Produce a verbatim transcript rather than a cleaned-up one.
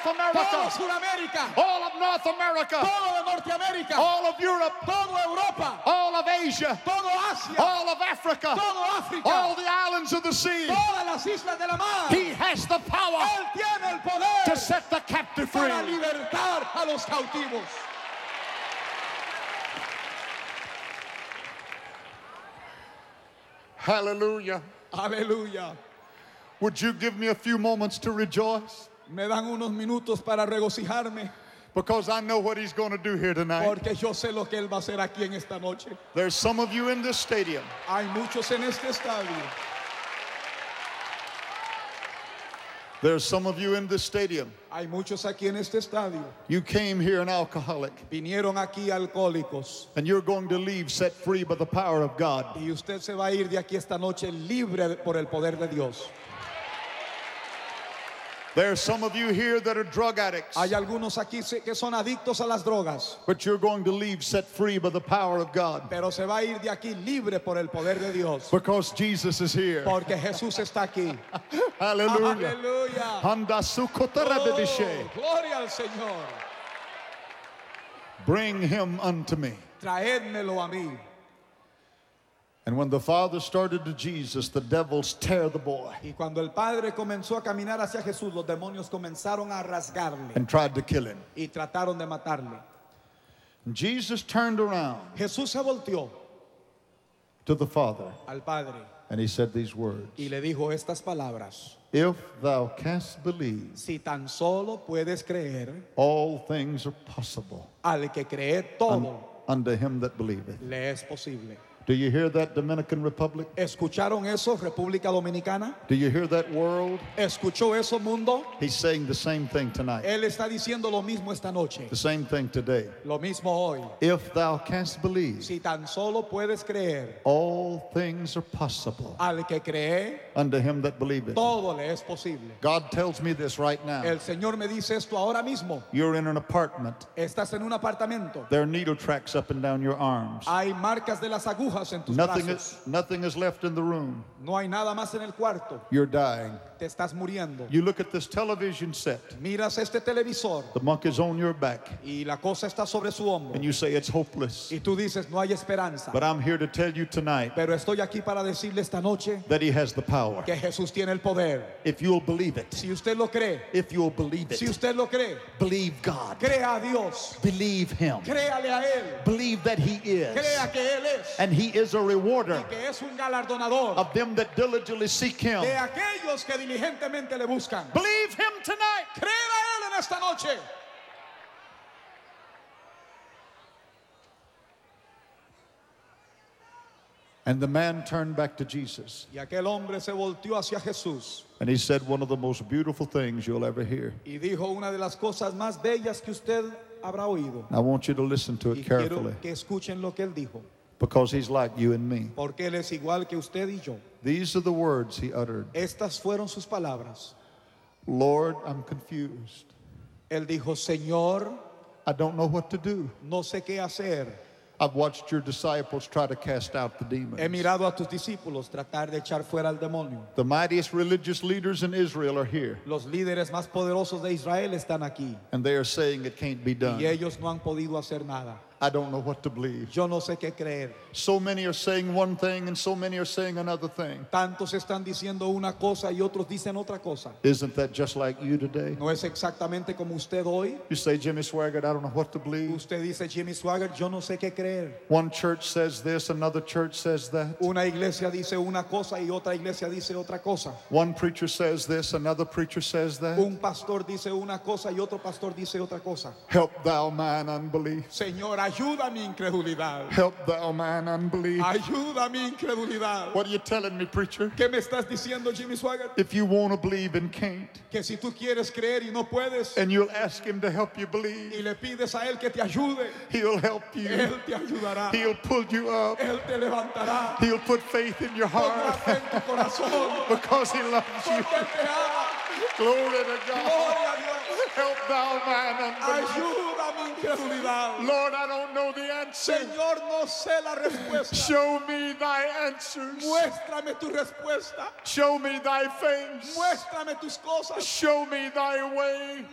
South America, todo Sudamérica, all of North America, todo de Norteamérica, all of Europe, todo Europa, all of Asia, todo Asia, all of Africa, todo África, all the islands of the sea. todas las islas de la mar. He has the power Él tiene el poder to set the captive free. para libertar a los cautivos. Hallelujah. Aleluya. Would you give me a few moments to rejoice? Me dan unos minutos para regocijarme Because I know what he's going to do here tonight. porque yo sé lo que Él va a hacer aquí en esta noche. There's some of you in this stadium. Hay muchos en este estadio. There's some of you in this stadium. Hay muchos aquí en este estadio. You came here an alcoholic, Vinieron aquí alcohólicos. and you're going to leave set free by the power of God. Y usted se va a ir de aquí esta noche libre por el poder de Dios. There's some of you here that are drug addicts, Hay algunos aquí se- que son adictos a las drogas, but you're going to leave set free by the power of God. pero se va a ir de aquí libre por el poder de Dios. Because Jesus is here. Porque Jesús está aquí. Hallelujah. Aleluya. Handa sukotarabedishe. Oh, gloria al Señor. Bring him unto me. Traédmelo a mí. And when the Father started to Jesus, the devils tear the boy Y cuando el Padre comenzó a caminar hacia Jesús, los demonios comenzaron a rasgarle and tried to kill him. y trataron de matarle. And Jesus turned around Jesús se volteó to the Father al Padre and he said these words: y le dijo estas palabras: If thou canst believe, si tan solo puedes creer, all things are possible al que cree un- todo unto him that believeth. le es posible. Do you hear that, Dominican Republic? ¿Escucharon eso, República Dominicana? Do you hear that, world? ¿Escuchó eso, mundo? He's saying the same thing tonight, Él está diciendo lo mismo esta noche, the same thing today. lo mismo hoy. If thou canst believe, Si tan solo puedes creer, all things are possible al que cree, unto him that believeth. todo le es posible. God tells me this right now. El Señor me dice esto ahora mismo. You're in an apartment. Estás en un apartamento. There are needle tracks up and down your arms. Hay marcas de las agujas en tus Nothing brazos. is, nothing is left in the room. No hay nada más en el cuarto. You're dying. Te estás muriendo. You look at this television set. Miras este televisor The monkey's on your back. y la cosa está sobre su hombro. And you say it's hopeless. Y tú dices, no hay esperanza. But I'm here to tell you tonight Pero estoy aquí para decirle esta noche that he has the power. que Jesús tiene el poder. If you'll believe it. Si usted lo cree, If you'll believe si it. usted lo cree, Believe God. crea a Dios. Believe him. Créale a Él. Believe that he is. Crea que Él es. And he is a rewarder Y que es un galardonador of them that diligently seek him. de aquellos que diligentemente le buscan. Believe him tonight. Crea a Él en esta noche. And the man turned back to Jesus. Y aquel hombre se volteó hacia Jesús And he said one of the most beautiful things you'll ever hear. y dijo una de las cosas más bellas que usted habrá oído. I want you to listen to Y it quiero carefully que escuchen lo que él dijo, because he's like you and me. porque él es igual que usted y yo. These are the words he uttered. Estas fueron sus palabras. Lord, I'm confused. Él dijo, Señor, I don't know what to do. no sé qué hacer. I've watched your disciples try to cast out the demons. He mirado a tus discípulos tratar de echar fuera al demonio. The mightiest religious leaders in Israel are here, Los líderes más poderosos de Israel están aquí and they are saying it can't be done. y ellos no han podido hacer nada. I don't know what to believe. Yo no sé qué creer. So many are saying one thing, and so many are saying another thing. Tantos están diciendo una cosa y otros dicen otra cosa. Isn't that just like you today? No es exactamente como usted hoy. You say, Jimmy Swaggart, I don't know what to believe. Usted dice, Jimmy Swaggart, yo no sé qué creer. One church says this, another church says that. Una iglesia dice una cosa y otra iglesia dice otra cosa. One preacher says this, another preacher says that. Un pastor dice una cosa y otro pastor dice otra cosa. Help thou mine unbelief. Señor, ayuda mi incredulidad. Help thou mine unbelief. Ayuda mi incredulidad. What are you telling me, preacher? ¿Qué me estás diciendo, Jimmy Swaggart? If you want to believe and can't, Que si tú quieres creer y no puedes and you'll ask him to help you y believe, le pides a Él que te ayude, he'll help you. Él te ayudará. He'll pull you up. Él te levantará. He'll put faith in your Pondrá heart fe en tu corazón. because he loves you. Porque Él te ama. Glory to God. Gloria a Dios. Help thou mine unbelief. Ayuda mi incredulidad. Lord, I don't know the answer. Señor, no sé la respuesta. Show me thy answers. Muéstrame tu respuesta. Show me thy face. Muéstrame tus cosas. Show me thy way.